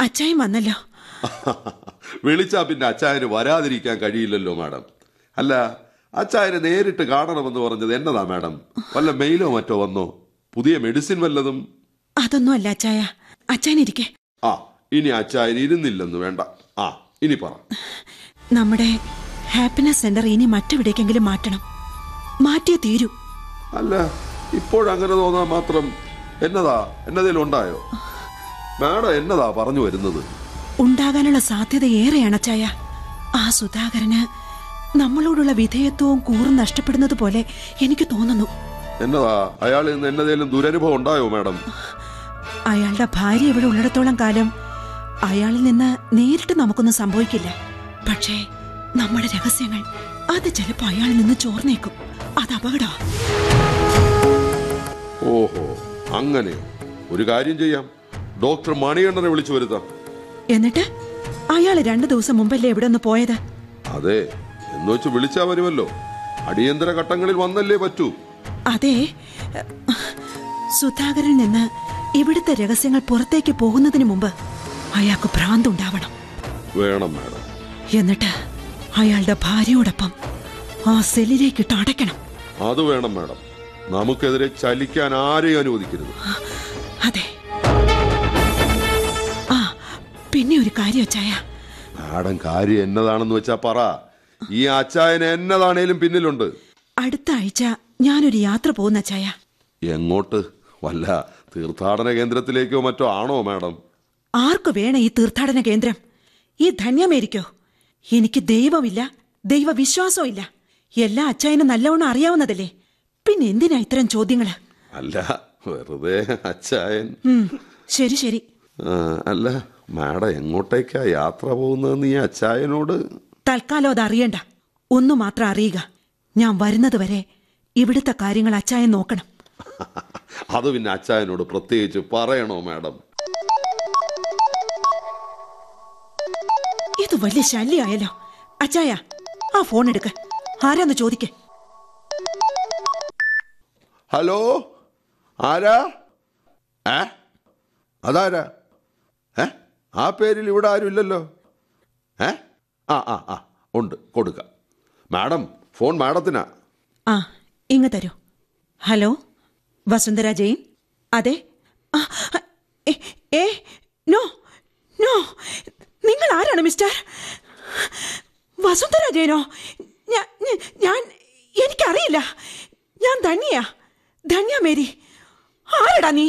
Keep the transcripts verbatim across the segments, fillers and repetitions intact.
അച്ചായൻ വന്നല്ലോ. വിളിച്ചാ പിന്നെ അച്ചായന് വരാതിരിക്കാൻ കഴിയില്ലല്ലോ മാഡം. അല്ല, അച്ചായനെ നേരിട്ട് കാണണമെന്ന് പറഞ്ഞത് എന്നതാ മാഡം? വല്ല മെയിലോ മറ്റോ വന്നോ? പുതിയ മെഡിസിൻ വല്ലതും? അതൊന്നും അല്ല അച്ചായ. അച്ചായൻ ഇരിക്കെ. ആ, ഇനി അച്ചായൻ ഇരുന്നില്ലെന്ന് വേണ്ട. ആ, ഇനി പറ. നമ്മുടെ ഹാപ്പിനെസ് സെന്റർ ഇനി മറ്റെവിടേക്കെങ്കിലും മാറ്റണം. മാറ്റിയേ തീരൂ. അല്ല, ഇപ്പോഴങ്ങനെ തോന്നാൻ മാത്രം എന്നതാ എന്നതേലും ഉണ്ടായോ? മാഡം എന്നതാ പറഞ്ഞു വരുന്നത്? ഉണ്ടാകാനുള്ള സാധ്യത ഏറെയാണ് അച്ചായ. ആ സുധാകരന് നമ്മളോടുള്ള വിധേയത്വവും കൂറും നഷ്ടപ്പെടുന്നത് പോലെ എനിക്ക് തോന്നുന്നു. എന്നതാ അയാളിൽ നിന്ന് എന്നതേലും ദുരനുഭവം ഉണ്ടായോ മാഡം? അയാളുടെ ഭാര്യ ഇവിടെ ഉള്ളിടത്തോളം കാലം അയാളിൽ നിന്ന് നേരിട്ട് നമുക്കൊന്നും സംഭവിക്കില്ല. പക്ഷേ നമ്മുടെ രഹസ്യങ്ങൾ അത് ചിലപ്പോ അയാളിൽ നിന്ന് ചോർന്നേക്കും. അത് അപകട. ഓഹോ, അങ്ങനെ ഒരു കാര്യം ചെയ്യാം. ഡോക്ടർ മണികണ്ഠനെ വിളിച്ചു വരുത്താം. എന്നിട്ട് അയാള് രണ്ടു ദിവസം മുമ്പല്ലേ ഇവിടെ ഒന്ന് പോയത്? അതെ, എന്ന് വെച്ച് വിളിച്ചാ വരുമല്ലോ. അടിയന്തര ഘട്ടങ്ങളിൽ വന്നല്ലേ പറ്റൂ. അതെ, സുധാകരനിൽ നിന്ന് ഇവിടുത്തെ രഹസ്യങ്ങൾ പുറത്തേക്ക് പോകുന്നതിന് മുമ്പ് അയാൾക്ക് ഭ്രാന്തുണ്ടാവണം. വേണം മാഡം. എന്നിട്ട് അയാളുടെ ഭാര്യയോടൊപ്പം ആ സെല്ലിലേക്കിട്ട് അടയ്ക്കണം. അത് വേണം മാഡം. നമുക്കെതിരെ ചലിക്കാൻ ആരെയും അനുവദിക്കരുത്. അതെ. ആ, പിന്നെ ഒരു കാര്യം അച്ചായ. മാഡം, കാര്യം എന്നതാണെന്ന് വെച്ചാ പറ. ഈ അച്ചായന് എന്നതാണേലും പിന്നിലുണ്ട്. അടുത്ത ആഴ്ച ഞാനൊരു യാത്ര പോകുന്ന അച്ചായ. എങ്ങോട്ട്? വല്ല തീർത്ഥാടന കേന്ദ്രത്തിലേക്കോ മറ്റോ ആണോ മാഡം? ആർക്കു വേണം ഈ തീർത്ഥാടന കേന്ദ്രം? ഈ ധന്യമേരിക്കോ? എനിക്ക് ദൈവമില്ല, ദൈവവിശ്വാസവും ഇല്ല. എല്ലാ അച്ചായനും നല്ലവണ്ണം അറിയാവുന്നതല്ലേ. പിന്നെ എന്തിനാ ഇത്തരം ചോദ്യങ്ങള്? അല്ല, വെറുതെ അച്ചായൻ. ശരി ശരി. അല്ല മാഡം, എങ്ങോട്ടേക്കാ യാത്ര പോകുന്നതെന്ന് ഈ അച്ചായനോട് തൽക്കാലം അത് അറിയണ്ട. ഒന്നു മാത്രം അറിയുക, ഞാൻ വരുന്നത് വരെ ഇവിടുത്തെ കാര്യങ്ങൾ അച്ചായൻ നോക്കണം. അത് പിന്നെ അച്ചായനോട് പ്രത്യേകിച്ച് പറയണോ മാഡം? ഇത് വലിയ ശല്യായല്ലോ. അച്ചായ, ആ ഫോൺ എടുക്ക. ആരാന്ന് ചോദിക്ക. ഹലോ, ആരാ? ഏ അതാരാ? ഏ ആ പേരിൽ ഇവിടെ ആരും ഇല്ലല്ലോ. ഏ ആ ആ ആ ഉണ്ട്, കൊടുക്കാം. Madam, phone മാഡത്തിനാ. ആ, ഇങ്ങ് തരൂ. ഹലോ, വസുന്ധര ജെയിൻ? അതെ. ഏ നോ നോ, നിങ്ങൾ ആരാണ് മിസ്റ്റർ? വസുന്ധര ജെയിനോ? ഞാൻ എനിക്കറിയില്ല. ഞാൻ ധന്യ, ധന്യ മേരി. ആരടാ നീ?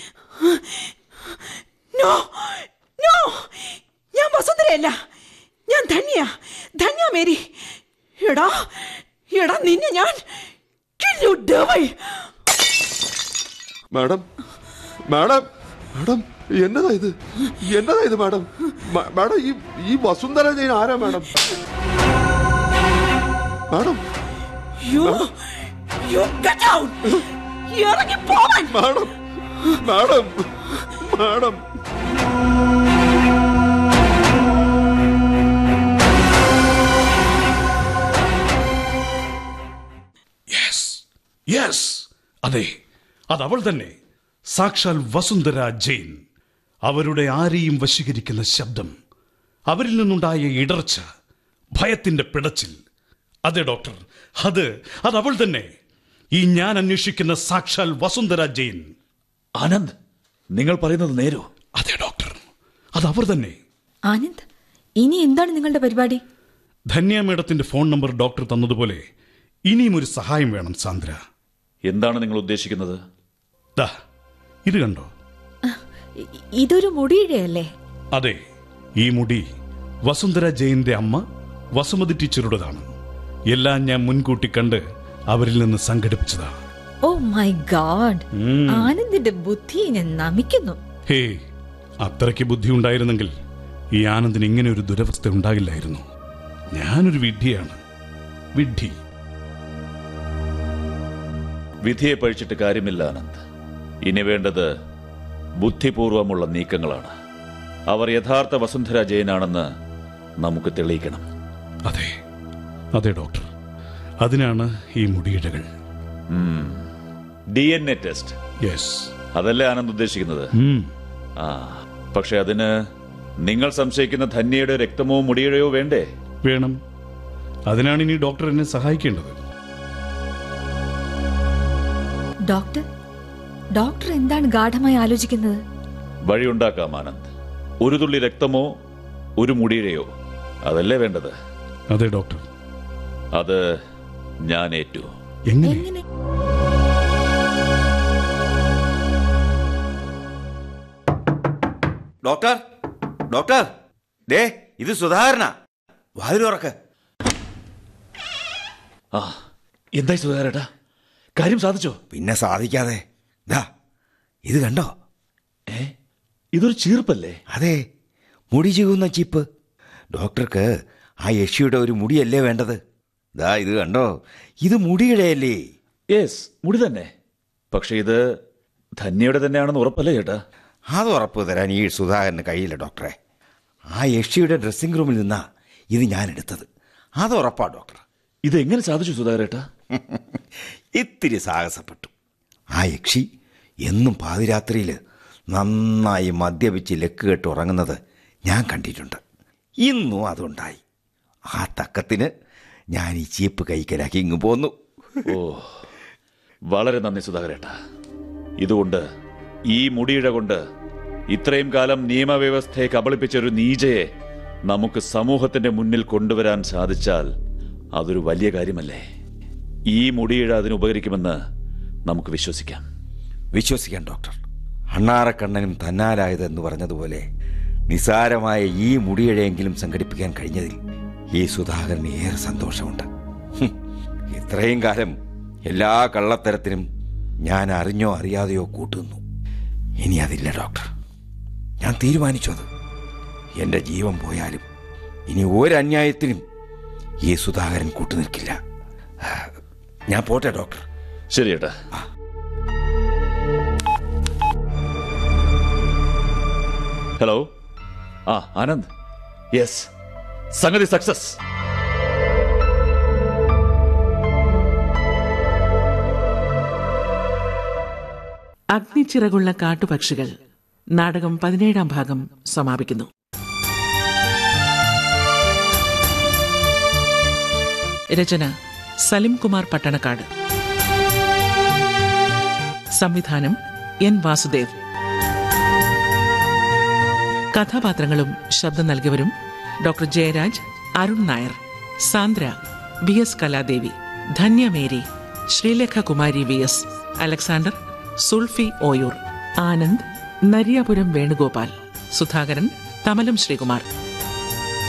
നോ നോ, ഞാൻ വസുന്ധരയല്ല. ഞാൻ ധന്യ, ധന്യ മേരി. എടാ എടാ നിന്നെ ഞാൻ മാഡം മാഡം മാഡം എന്നതാ ഇത്? എന്നതാ ഇത് മാഡം? മാഡം, ഈ ഈ വസുന്ധര ജെയിൻ ആരാ madam? Madam madam madam madam yes, അതെ, അതവൾ തന്നെ. സാക്ഷാൽ വസുന്ധര ജെയിൻ. അവരുടെ ആരെയും വശീകരിക്കുന്ന ശബ്ദം, അവരിൽ നിന്നുണ്ടായ ഇടർച്ച, ഭയത്തിന്റെ പിടച്ചിൽ. അതെ ഡോക്ടർ, അത് അതവൾ തന്നെ. ഈ ഞാൻ അന്വേഷിക്കുന്ന സാക്ഷാൽ വസുന്ധര ജെയിൻ. ആനന്ദ്, നിങ്ങൾ പറയുന്നത് നേരോ? അതെ ഡോക്ടർ, അതവർ തന്നെ. ആനന്ദ്, ഇനി എന്താണ് നിങ്ങളുടെ പരിപാടി? ധന്യ മേഡത്തിന്റെ ഫോൺ നമ്പർ ഡോക്ടർ തന്നതുപോലെ ഇനിയും ഒരു സഹായം വേണം സാന്ദ്ര. എന്താണ് നിങ്ങൾ ഉദ്ദേശിക്കുന്നത്? ദാ ഇത് കണ്ടോ? ഇതൊരു മുടിയുടെയല്ലേ? അതെ, ഈ മുടി വസുന്ധര ജെയിന്റെ അമ്മ വസുമതി ടീച്ചറുടേതാണ്. എല്ലാം ഞാൻ മുൻകൂട്ടി കണ്ട് അവരിൽ നിന്ന് സംഘടിപ്പിച്ചതാ. ഓ മൈ ഗോഡ്, ആനന്ദിന്റെ ബുദ്ധിയെ ഞാൻ നമിക്കുന്നു. ഹേ, അത്രയ്ക്ക് ബുദ്ധി ഉണ്ടായിരുന്നെങ്കിൽ ഈ ആനന്ദിന് ഇങ്ങനെ ഒരു ദുരവസ്ഥ ഉണ്ടാകില്ലായിരുന്നു. ഞാനൊരു വിഡ്ഢിയാണ്, വിഡ്ഢി. വിധിയെ പഴിച്ചിട്ട് കാര്യമില്ല ആനന്ദ്. ഇനി വേണ്ടത് ബുദ്ധിപൂർവമുള്ള നീക്കങ്ങളാണ്. അവർ യഥാർത്ഥ വസുന്ധര ജെയിനാണെന്ന് നമുക്ക് തെളിയിക്കണം. അതെ അതെ ഡോക്ടർ, അതിനാണ് ഈ മുടിയിഴകൾ. D N A test. Yes, അതല്ലേ ആനന്ദ് ഉദ്ദേശിക്കുന്നത്? ആ, പക്ഷെ അതിന് നിങ്ങൾ സംശയിക്കുന്ന ധന്യയുടെ രക്തമോ മുടിയുടെയോ വേണ്ടേ? വേണം. അതിനാണ് ഇനി ഡോക്ടർ എന്നെ സഹായിക്കേണ്ടത്. ഡോക്ടർ ഡോക്ടർ എന്താണ് ഗാഠമായി ആലോചിക്കുന്നത്? വഴിയുണ്ടാക്കാം ആനന്ദ്. ഒരു തുള്ളി രക്തമോ ഒരു മുടിയുടെയോ അതല്ലേ വേണ്ടത്? അതെ ഡോക്ടർ. അത് ഞാൻ ഏറ്റു. എങ്ങനെ? എങ്ങനെ? ഡോക്ടർ ഡോക്ടർ ദേ ഇത് സുധാകരനാ. വാതിലുറക്ക്. ആ, എന്തായി സുധാകരേട്ടാ, കാര്യം സാധിച്ചോ? പിന്നെ സാധിക്കാതെ. ദാ ഇത് കണ്ടോ? ഏ, ഇതൊരു ചീർപ്പല്ലേ? അതെ, മുടി ചീകുന്ന ചീപ്പ്. ഡോക്ടർക്ക് ആ യക്ഷിയുടെ ഒരു മുടിയല്ലേ വേണ്ടത്? ദാ ഇത് കണ്ടോ, ഇത് മുടിയുടെയല്ലേ? യെസ്, മുടി തന്നെ. പക്ഷെ ഇത് ധന്യയുടെ തന്നെയാണെന്ന് ഉറപ്പല്ലേ ചേട്ടാ? അത് ഉറപ്പ് തരാൻ ഈ സുധാകരന് കഴിയില്ല ഡോക്ടറെ. ആ യക്ഷിയുടെ ഡ്രസ്സിംഗ് റൂമിൽ നിന്നാ ഇത് ഞാൻ എടുത്തത്. അത് ഉറപ്പാ ഡോക്ടർ. ഇതെങ്ങനെ സാധിച്ചു സുധാകരേട്ടാ? ഇത്തിരി സാഹസപ്പെട്ടു. ആ യക്ഷി എന്നും പാതിരാത്രിയിൽ നന്നായി മദ്യപിച്ച് ലക്ക് കെട്ട് ഉറങ്ങുന്നത് ഞാൻ കണ്ടിട്ടുണ്ട്. ഇന്നും അതുണ്ടായി. ആ തക്കത്തിന് ഞാൻ ഈ ചീപ്പ് കൈക്കലാക്കി ഇങ്ങ് പോന്നു. ഓ, വളരെ നന്ദി സുധാകരേട്ടാ. ഇതുകൊണ്ട്, ഈ മുടിയിഴ കൊണ്ട് ഇത്രയും കാലം നിയമവ്യവസ്ഥയെ കബളിപ്പിച്ച ഒരു നീചയെ നമുക്ക് സമൂഹത്തിന്റെ മുന്നിൽ കൊണ്ടുവരാൻ സാധിച്ചാൽ അതൊരു വലിയ കാര്യമല്ലേ? ഈ മുടിയിഴ അതിന് ഉപകരിക്കുമെന്ന് നമുക്ക് വിശ്വസിക്കാം. വിശ്വസിക്കാം ഡോക്ടർ. അണ്ണാറക്കണ്ണനും തന്നാലായതെന്ന് പറഞ്ഞതുപോലെ നിസാരമായ ഈ മുടിയിഴയെങ്കിലും സംഘടിപ്പിക്കാൻ കഴിഞ്ഞതിൽ ഈ സുധാകരന് ഏറെ സന്തോഷമുണ്ട്. ഇത്രയും കാലം എല്ലാ കള്ളത്തരത്തിനും ഞാൻ അറിഞ്ഞോ അറിയാതെയോ കൂട്ടുന്നു. ഇനി അതില്ല ഡോക്ടർ. ഞാൻ തീരുമാനിച്ചു. അത് എന്റെ ജീവൻ പോയാലും ഇനി ഒരന്യായത്തിനും ഈ സുധാകരൻ കൂട്ടുനിൽക്കില്ല. ഞാൻ പോട്ടെ ഡോക്ടർ. ശരി ചേട്ടാ. ഹലോ. ആ ആനന്ദ്, യെസ്, സംഗതി സക്സസ്. അഗ്നിച്ചിറകുള്ള കാട്ടുപക്ഷികൾ നാടകം പതിനേഴാം ഭാഗം സമാപിക്കുന്നു. രചന സലിം കുമാർ പട്ടണക്കാട്. സംവിധാനം എൻ വാസുദേവ്. കഥാപാത്രങ്ങളും ശബ്ദം നൽകിയവരും doctor Jayaraj, Arun Nair, Sandra, V S Kaladevi, Dhanya Mary, Sreelekha Kumari V S, Alexander, Sulfi Oyoor, Anand, Nariyapuram Venugopal, Sudhakaran, Thamalam Sreekumar.